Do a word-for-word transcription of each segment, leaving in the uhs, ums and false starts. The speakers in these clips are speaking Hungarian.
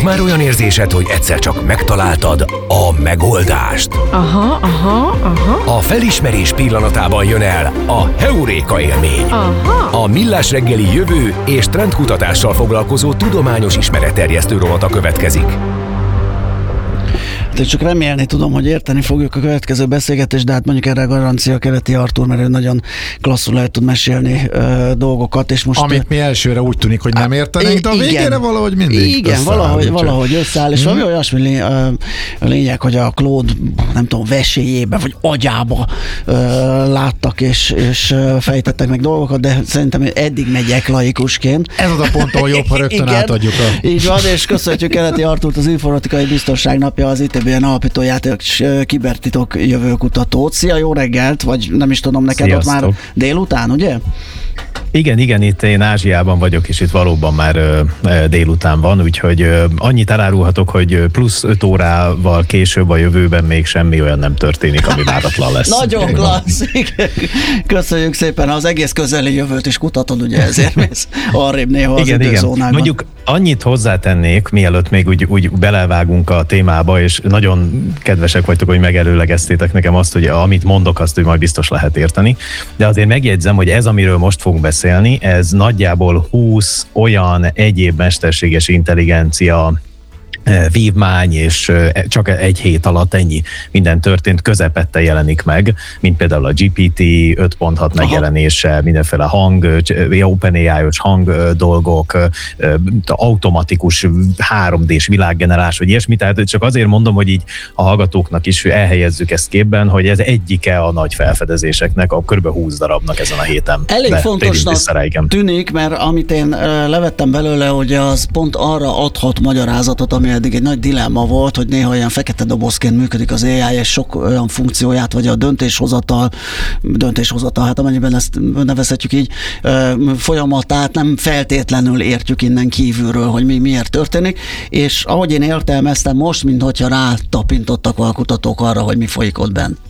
már olyan érzésed, hogy egyszer csak megtaláltad a megoldást? Aha, aha, aha. A felismerés pillanatában jön el a heuréka élmény. Aha. A Millás reggeli jövő és trendkutatással foglalkozó tudományos ismeretterjesztő rovata következik. De csak remélni tudom, hogy érteni fogjuk a következő beszélgetést, de hát mondjuk erre a garancia Keleti Artúr, mert ő nagyon klasszul lehet tud mesélni ö, dolgokat, és most... Amit mi elsőre úgy tűnik, hogy nem értenénk, de a végére igen, valahogy mindig Igen, valahogy, valahogy összeáll, és hmm. valami olyasmi a lényeg, hogy a Claude, nem tudom, vesélyébe, vagy agyába ö, láttak, és, és fejtettek meg dolgokat, de szerintem eddig megyek laikusként. Ez az a pont, ahol jobb, ha rögtön igen, átadjuk a... Így van, és köszönjük Keleti Artúrt, az Informatikai Biztonság Napja, az i té bé en alapítóját, és kibertitok jövőkutatót. Szia, jó reggelt, vagy nem is tudom, neked Sziasztok. Ott már délután, ugye? Igen, igen, itt én Ázsiában vagyok, és itt valóban már ö, ö, délután van, úgyhogy ö, annyit elárulhatok, hogy plusz öt órával később a jövőben még semmi olyan nem történik, ami váratlan lesz. Nagyon klasszik. Köszönjük szépen, az egész közeli jövőt is kutatod, ugye ezért mész arrébb néha az igen, időzónákban. Mondjuk annyit hozzátennék, mielőtt még úgy, úgy belevágunk a témába, és nagyon kedvesek vagytok, hogy megelőlegeztétek nekem azt, hogy amit mondok, azt hogy majd biztos lehet érteni, de azért megjegyzem, hogy ez, amiről most fogunk beszélni, ez nagyjából húsz olyan egyéb mesterséges intelligencia vívmány, és csak egy hét alatt ennyi minden történt, közepette jelenik meg, mint például a gé pé té öt pont hat megjelenése, mindenféle hang, OpenAI-os hang dolgok, automatikus három dés világgenerálás, vagy ilyesmi, tehát csak azért mondom, hogy így a hallgatóknak is elhelyezzük ezt képben, hogy ez egyike a nagy felfedezéseknek, a kb. húsz darabnak ezen a héten. Elég de fontosnak tűnik, mert amit én levettem belőle, hogy az pont arra adhat magyarázatot, ami eddig egy nagy dilemma volt, hogy néha ilyen fekete dobozként működik az á i, és sok olyan funkcióját, vagy a döntéshozatal, döntéshozatal, hát amennyiben ezt nevezhetjük így, folyamatát nem feltétlenül értjük innen kívülről, hogy mi miért történik, és ahogy én értelmeztem most, minthogyha rátapintottak a kutatók arra, hogy mi folyik ott benn.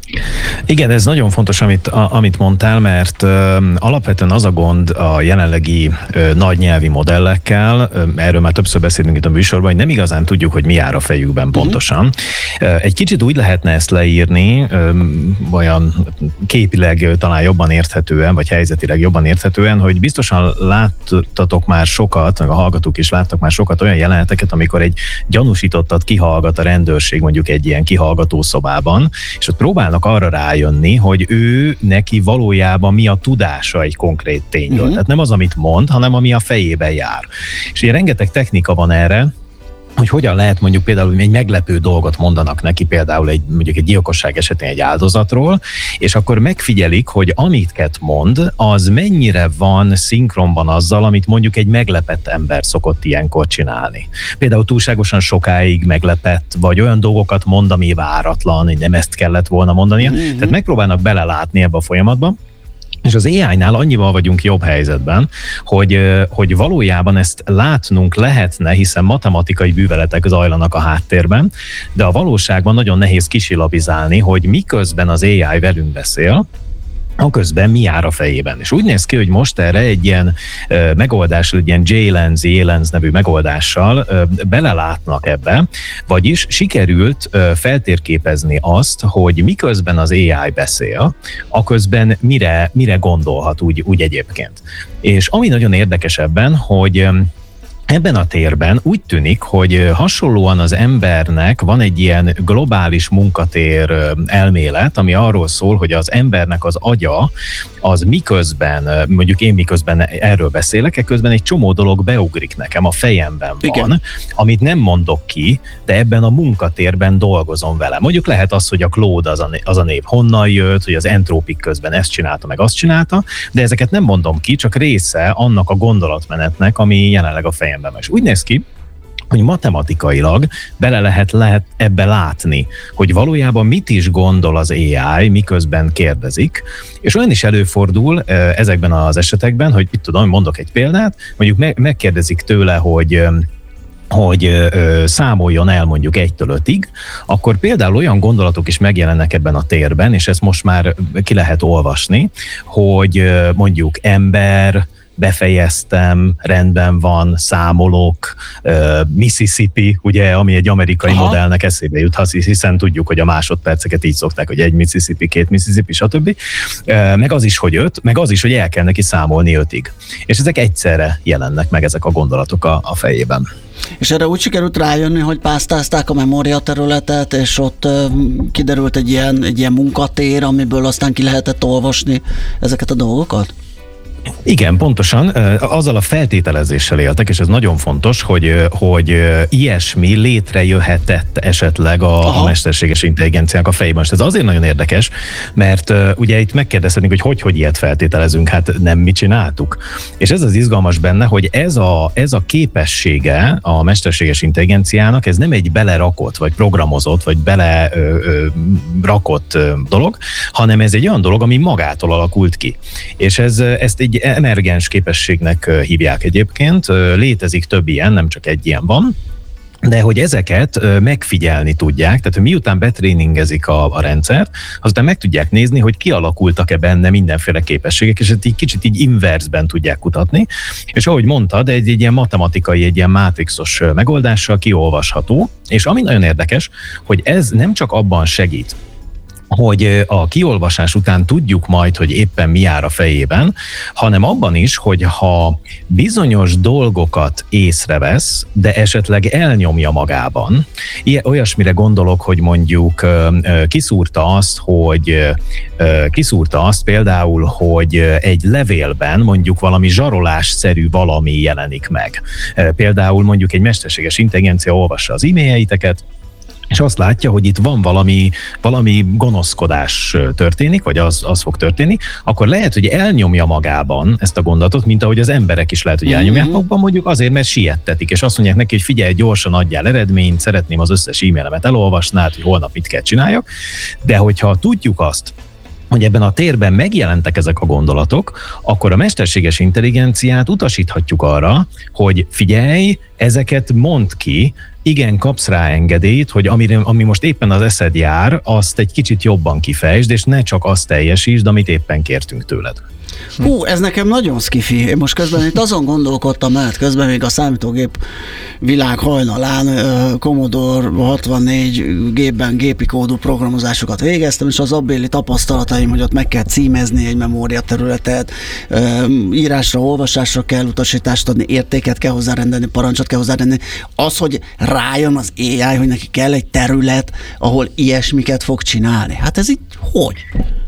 Igen, ez nagyon fontos, amit, a, amit mondtál, mert ö, alapvetően az a gond a jelenlegi ö, nagy nyelvi modellekkel, ö, erről már többször beszélünk itt a műsorban, hogy nem igazán tudjuk, hogy mi jár a fejükben pontosan. Uh-huh. Egy kicsit úgy lehetne ezt leírni, ö, olyan képileg ö, talán jobban érthetően, vagy helyzetileg jobban érthetően, hogy biztosan láttatok már sokat, a hallgatók is láttak már sokat olyan jeleneteket, amikor egy gyanúsítottat kihallgat a rendőrség mondjuk egy ilyen kihallgató szobában, és ott próbálnak arra rájönni, hogy ő neki valójában mi a tudása egy konkrét tényről. Uh-huh. Tehát nem az, amit mond, hanem ami a fejében jár. És ugye rengeteg technika van erre, hogy hogyan lehet mondjuk például egy meglepő dolgot mondanak neki, például egy, mondjuk egy gyilkosság esetén egy áldozatról, és akkor megfigyelik, hogy amiket mond, az mennyire van szinkronban azzal, amit mondjuk egy meglepett ember szokott ilyenkor csinálni. Például túlságosan sokáig meglepett, vagy olyan dolgokat mond, ami váratlan, hogy nem ezt kellett volna mondania. Mm-hmm. Tehát megpróbálnak belelátni ebbe a folyamatba. És az á i-nál annyival vagyunk jobb helyzetben, hogy, hogy valójában ezt látnunk lehetne, hiszen matematikai műveletek zajlanak a háttérben, de a valóságban nagyon nehéz kisilabizálni, hogy miközben az á i velünk beszél, aközben mi jár a fejében. És úgy néz ki, hogy most erre egy ilyen uh, megoldással, egy ilyen J-Lens, J-Lens nevű megoldással uh, belelátnak ebbe, vagyis sikerült uh, feltérképezni azt, hogy miközben az á i beszél, aközben mire, mire gondolhat úgy, úgy egyébként. És ami nagyon érdekes ebben, hogy um, ebben a térben úgy tűnik, hogy hasonlóan az embernek van egy ilyen globális munkatér elmélet, ami arról szól, hogy az embernek az agya, az miközben, mondjuk én miközben erről beszélek, ekközben egy csomó dolog beugrik nekem, a fejemben van, igen, amit nem mondok ki, de ebben a munkatérben dolgozom vele. Mondjuk lehet az, hogy a Claude az a, az a név honnan jött, hogy az Entropik közben ezt csinálta, meg azt csinálta, de ezeket nem mondom ki, csak része annak a gondolatmenetnek, ami jelenleg a fejemben. És úgy néz ki, hogy matematikailag bele lehet, lehet ebbe látni, hogy valójában mit is gondol az á i, miközben kérdezik, és olyan is előfordul ezekben az esetekben, hogy itt tudom, mondok egy példát, mondjuk megkérdezik tőle, hogy hogy ö, számoljon el mondjuk egytől ötig, akkor például olyan gondolatok is megjelennek ebben a térben, és ezt most már ki lehet olvasni, hogy ö, mondjuk ember, befejeztem, rendben van, számolok, uh, Mississippi, ugye, ami egy amerikai Aha. modellnek eszébe juthat, hiszen tudjuk, hogy a másodperceket így szokták, hogy egy Mississippi, két Mississippi, stb. Uh, meg az is, hogy öt, meg az is, hogy el kell neki számolni ötig. És ezek egyszerre jelennek meg, ezek a gondolatok a, a fejében. És erre úgy sikerült rájönni, hogy pásztázták a memóriaterületet, és ott uh, kiderült egy ilyen, egy ilyen munkatér, amiből aztán ki lehetett olvasni ezeket a dolgokat? Igen, pontosan. Azzal a feltételezéssel éltek, és ez nagyon fontos, hogy, hogy ilyesmi létrejöhetett esetleg a, a mesterséges intelligenciának a fejében. És ez azért nagyon érdekes, mert ugye itt megkérdezhetnénk, hogy hogy, hogy ilyet feltételezünk, hát nem mi csináltuk. És ez az izgalmas benne, hogy ez a, ez a képessége a mesterséges intelligenciának, ez nem egy belerakott, vagy programozott, vagy belerakott dolog, hanem ez egy olyan dolog, ami magától alakult ki. És ez, ezt egy emergens képességnek hívják egyébként, létezik több ilyen, nem csak egy ilyen van, de hogy ezeket megfigyelni tudják, tehát miután betréningezik a, a rendszert, azután meg tudják nézni, hogy kialakultak-e benne mindenféle képességek, és ezt így kicsit így inverzben tudják kutatni, és ahogy mondtad, egy, egy ilyen matematikai, egy ilyen mátrixos megoldással kiolvasható, és ami nagyon érdekes, hogy ez nem csak abban segít, hogy a kiolvasás után tudjuk majd, hogy éppen mi jár a fejében, hanem abban is, hogy ha bizonyos dolgokat észrevesz, de esetleg elnyomja magában, olyasmire gondolok, hogy mondjuk kiszúrta azt, hogy kiszúrta azt például, hogy egy levélben mondjuk valami zsarolásszerű valami jelenik meg. Például mondjuk egy mesterséges intelligencia olvassa az e-mailjeit, és azt látja, hogy itt van valami, valami gonoszkodás történik, vagy az, az fog történni, akkor lehet, hogy elnyomja magában ezt a gondolatot, mint ahogy az emberek is lehet, hogy elnyomják magukban, mondjuk azért, mert siettetik, és azt mondják neki, hogy figyelj, gyorsan adjál eredményt, szeretném az összes e-mailemet elolvasni, hát, hogy holnap mit kell csináljak, de hogyha tudjuk azt, hogy ebben a térben megjelentek ezek a gondolatok, akkor a mesterséges intelligenciát utasíthatjuk arra, hogy figyelj, ezeket mondd ki, igen, kapsz rá engedélyt, hogy ami, ami most éppen az eszed jár, azt egy kicsit jobban kifejtsd, és ne csak azt teljesítsd, amit éppen kértünk tőled. Hú, ez nekem nagyon szkifi. Én most közben itt azon gondolkodtam, mert közben még a számítógép világ hajnalán Commodore hatvannégy gépben gépi kódú programozásokat végeztem, és az abbéli tapasztalataim, hogy ott meg kell címezni egy memóriaterületet, írásra, olvasásra kell utasítást adni, értéket kell hozzárendelni, parancsot kell hozzárendelni. Az, hogy rájön az á i, hogy neki kell egy terület, ahol ilyesmiket fog csinálni. Hát ez így hogy?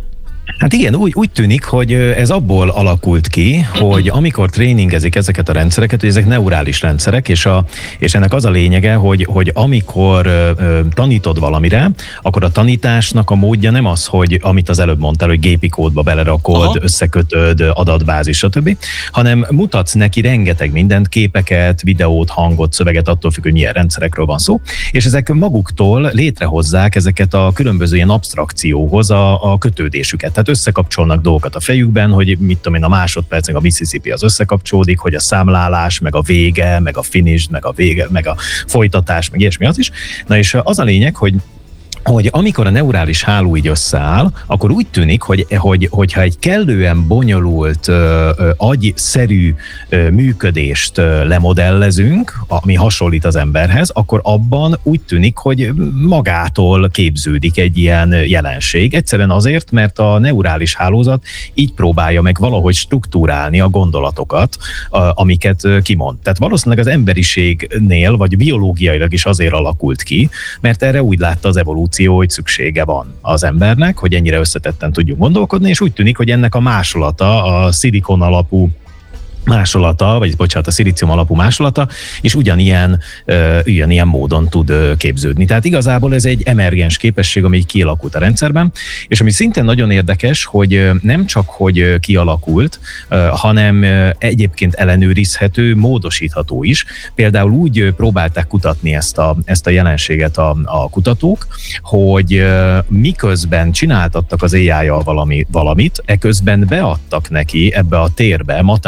Hát igen, úgy, úgy tűnik, hogy ez abból alakult ki, hogy amikor tréningezik ezeket a rendszereket, hogy ezek neurális rendszerek, és, a, és ennek az a lényege, hogy, hogy amikor ö, tanítod valamire, akkor a tanításnak a módja nem az, hogy amit az előbb mondtál, hogy gépi kódba belerakod, Aha. összekötöd, adatbázis, stb., hanem mutatsz neki rengeteg mindent, képeket, videót, hangot, szöveget, attól függ, hogy milyen rendszerekről van szó, és ezek maguktól létrehozzák ezeket a különböző ilyen abstrakcióhoz a, a kötődésüket. Tehát összekapcsolnak dolgokat a fejükben, hogy mit tudom én, a másodpercig a Mississippi az összekapcsolódik, hogy a számlálás, meg a vége, meg a finish, meg a vége, meg a folytatás, meg ilyesmi az is. Na és az a lényeg, hogy hogy amikor a neurális háló így összeáll, akkor úgy tűnik, hogy, hogy, hogyha egy kellően bonyolult, ö, ö, agyszerű ö, működést ö, lemodellezünk, ami hasonlít az emberhez, akkor abban úgy tűnik, hogy magától képződik egy ilyen jelenség. Egyszerűen azért, mert a neurális hálózat így próbálja meg valahogy struktúrálni a gondolatokat, a, amiket ö, kimond. Tehát valószínűleg az emberiségnél, vagy biológiailag is azért alakult ki, mert erre úgy látta az evolúció, hogy szüksége van az embernek, hogy ennyire összetetten tudjunk gondolkodni, és úgy tűnik, hogy ennek a másolata, a szilikon alapú másolata, vagy bocsánat, a szilícium alapú másolata, és ugyanilyen, uh, ugyanilyen módon tud uh, képződni. Tehát igazából ez egy emergens képesség, ami kialakult a rendszerben, és ami szintén nagyon érdekes, hogy uh, nem csak, hogy uh, kialakult, uh, hanem uh, egyébként ellenőrizhető, módosítható is. Például úgy uh, próbálták kutatni ezt a, ezt a jelenséget a, a kutatók, hogy uh, miközben csináltattak az á i-jal valami, valamit, eközben beadtak neki ebbe a térbe matematikailag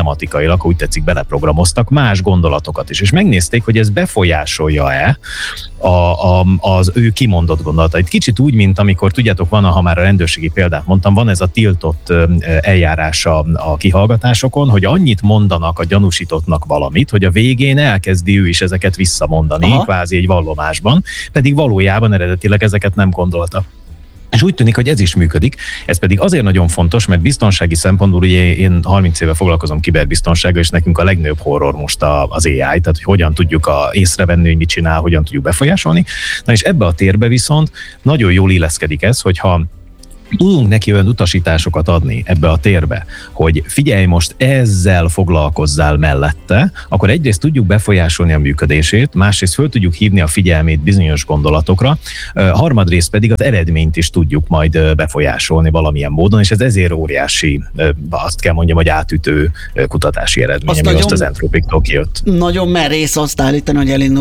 fizikailag, úgy tetszik, beleprogramoztak más gondolatokat is, és megnézték, hogy ez befolyásolja-e a, a, az ő kimondott gondolatait. Kicsit úgy, mint amikor, tudjátok, van, ha már a rendőrségi példát mondtam, van ez a tiltott eljárása a kihallgatásokon, hogy annyit mondanak a gyanúsítottnak valamit, hogy a végén elkezdi ő is ezeket visszamondani, aha, kvázi egy vallomásban, pedig valójában eredetileg ezeket nem gondolta. És úgy tűnik, hogy ez is működik. Ez pedig azért nagyon fontos, mert biztonsági szempontból, ugye én harminc éve foglalkozom kiberbiztonsággal, és nekünk a legnagyobb horror most az á i, tehát hogy hogyan tudjuk a, észrevenni, hogy mit csinál, hogyan tudjuk befolyásolni. Na és ebbe a térbe viszont nagyon jól illeszkedik ez, hogyha tudunk neki olyan utasításokat adni ebbe a térbe, hogy figyelj, most ezzel foglalkozzál mellette, akkor egyrészt tudjuk befolyásolni a működését, másrészt föl tudjuk hívni a figyelmét bizonyos gondolatokra, harmadrészt pedig az eredményt is tudjuk majd befolyásolni valamilyen módon, és ez ezért óriási, azt kell mondjam, hogy átütő kutatási eredmény, ami most az Anthropic-tól kijött. Nagyon merész azt állítani, hogy elindul